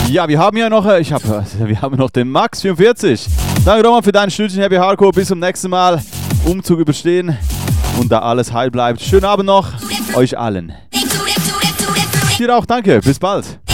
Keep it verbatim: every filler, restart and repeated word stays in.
Ja, wir haben ja noch, äh, ich hab, wir haben noch den Max vierundvierzig. Danke nochmal für dein Stündchen Happy Hardcore. Bis zum nächsten Mal. Umzug überstehen und da alles heil bleibt. Schönen Abend noch euch allen. Dir auch, danke. Bis bald.